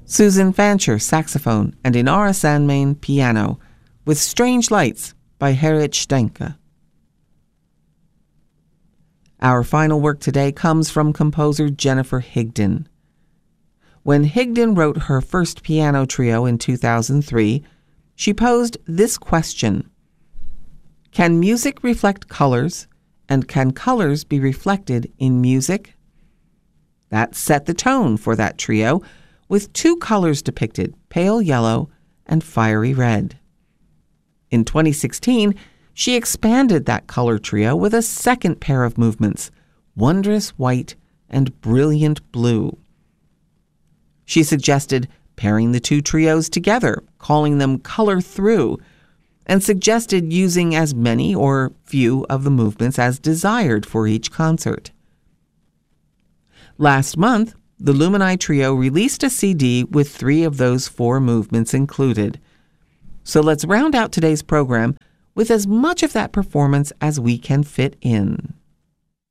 Susan Fancher, saxophone, and Inara Sandmain, piano, with Strange Lights by Gerrit Steinke. Our final work today comes from composer Jennifer Higdon. When Higdon wrote her first piano trio in 2003, she posed this question: can music reflect colors, and can colors be reflected in music? That set the tone for that trio, with two colors depicted, pale yellow and fiery red. In 2016, she expanded that color trio with a second pair of movements, Wondrous White and Brilliant Blue. She suggested pairing the two trios together, calling them Color Through, and suggested using as many or few of the movements as desired for each concert. Last month, the Lumini Trio released a CD with 3 of those 4 movements included. So let's round out today's program with as much of that performance as we can fit in.